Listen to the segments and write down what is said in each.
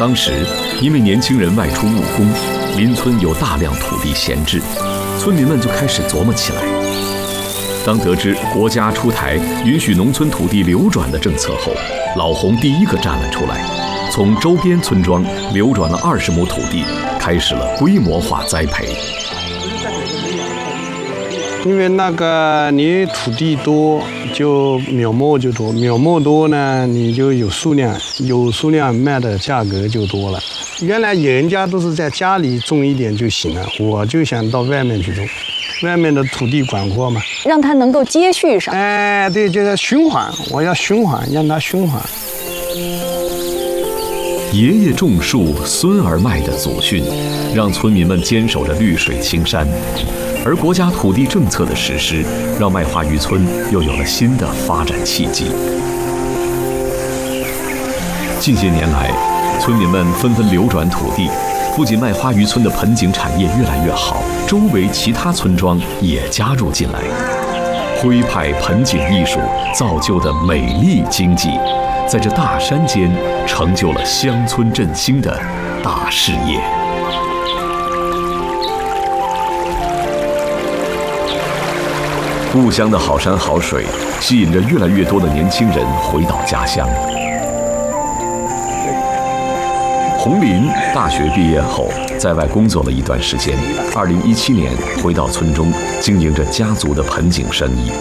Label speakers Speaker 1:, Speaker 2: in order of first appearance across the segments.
Speaker 1: 当时因为年轻人外出务工，邻村有大量土地闲置，村民们就开始琢磨起来。当得知国家出台允许农村土地流转的政策后，老洪第一个站了出来，从周边村庄流转了20亩土地，开始了规模化栽培。
Speaker 2: 因为那个你土地多，就苗木就多，苗木多呢，你就有数量，有数量卖的价格就多了。原来人家都是在家里种一点就行了，我就想到外面去种，外面的土地广阔嘛，
Speaker 3: 让它能够接续上。
Speaker 2: 哎，对，就是循环，我要循环，让它循环。
Speaker 1: 爷爷种树，孙儿卖的祖训，让村民们坚守着绿水青山。而国家土地政策的实施，让麦花渔村又有了新的发展契机。近些年来，村民们纷纷流转土地，不仅麦花渔村的盆景产业越来越好，周围其他村庄也加入进来。徽派盆景艺术造就的美丽经济，在这大山间成就了乡村振兴的大事业。故乡的好山好水，吸引着越来越多的年轻人回到家乡。洪林大学毕业后，在外工作了一段时间，2017年回到村中，经营着家族的盆景生意。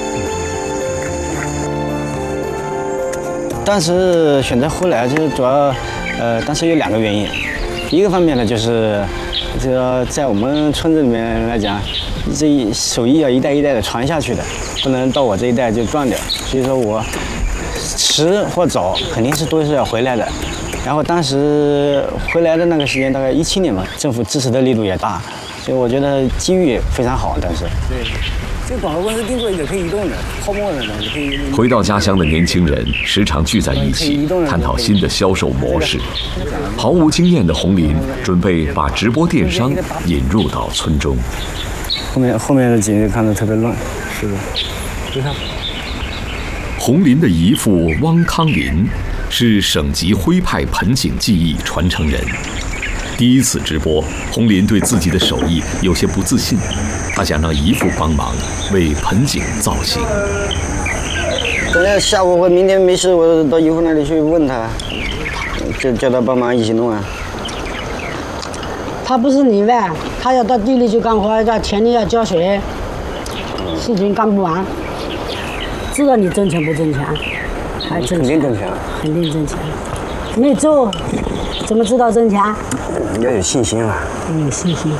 Speaker 4: 当时选择回来，就是主要，当时有2个原因。一个方面呢，就是这个在我们村子里面来讲，这手艺要一代一代的传下去的，不能到我这一代就断掉。所以说我迟或早肯定是都是要回来的。然后当时回来的那个时间大概17年嘛，政府支持的力度也大，所以我觉得机遇非常好。当时对，这个广告公司定做也可以移动的，泡沫的呢也可以。
Speaker 1: 回到家乡的年轻人时常聚在一起，探讨新的销售模式。毫无经验的洪林准备把直播电商引入到村中。
Speaker 4: 后面的景就看得特别乱，是的，你看。
Speaker 1: 洪林的姨父汪康林是省级徽派盆景技艺传承人。第一次直播，洪林对自己的手艺有些不自信，他想让姨父帮忙为盆景造型。
Speaker 4: 本来下午或明天没事，我到姨父那里去问他，就叫他帮忙一起弄啊。
Speaker 5: 他不是例外，他要到地里去干活，到田里要浇水，事情干不完。知道你挣钱不挣钱？还挣钱？肯定挣钱。肯定挣钱。没做，怎么知道挣钱？
Speaker 4: 要有信心啊。
Speaker 5: 有信心。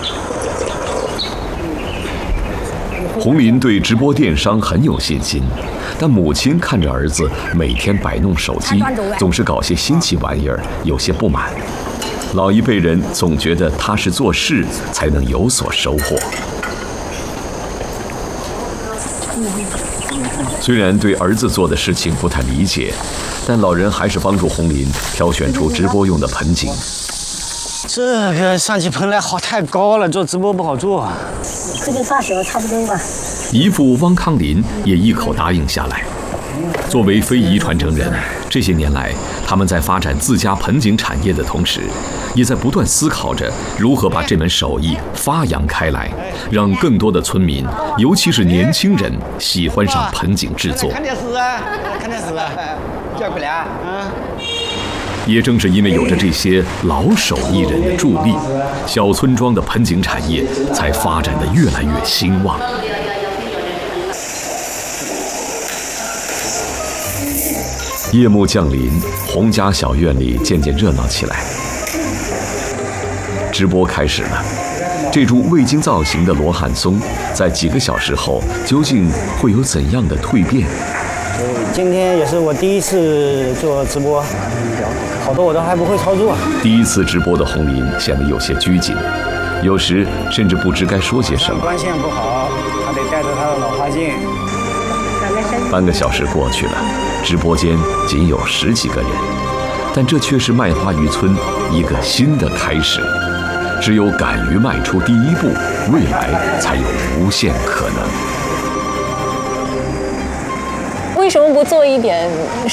Speaker 1: 洪林对直播电商很有信心，但母亲看着儿子每天摆弄手机，总是搞些新奇玩意儿，有些不满。老一辈人总觉得踏实做事才能有所收获。虽然对儿子做的事情不太理解，但老人还是帮助洪林挑选出直播用的盆景。
Speaker 4: 这个上起盆来太高了，做直播不好做。
Speaker 5: 这个大小差不多吧。
Speaker 1: 姨父汪康林也一口答应下来。作为非遗传承人，这些年来，他们在发展自家盆景产业的同时，也在不断思考着如何把这门手艺发扬开来，让更多的村民，尤其是年轻人喜欢上盆景制作。
Speaker 4: 看电视啊，看电视啊，叫过来啊。
Speaker 1: 也正是因为有着这些老手艺人的助力，小村庄的盆景产业才发展得越来越兴旺。夜幕降临，洪家小院里渐渐热闹起来。直播开始了，这株未经造型的罗汉松，在几个小时后究竟会有怎样的蜕变？
Speaker 4: 今天也是我第一次做直播，好多我都还不会操作。
Speaker 1: 第一次直播的洪林显得有些拘谨，有时甚至不知该说些什么。
Speaker 4: 光线不好，他得戴着他的老花镜。
Speaker 1: 半个小时过去了，直播间仅有10几个人，但这却是麦花渔村一个新的开始。只有敢于迈出第一步，未来才有无限可能。
Speaker 3: 为什么不做一点